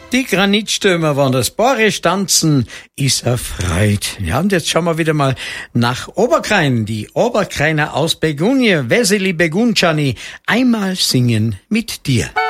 Die Granitstürmer waren das Boris tanzen, ist erfreut. Ja, und jetzt schauen wir wieder mal nach Oberkrain. Die Oberkrainer aus Begunje, Veseli Begunčani, einmal singen mit dir.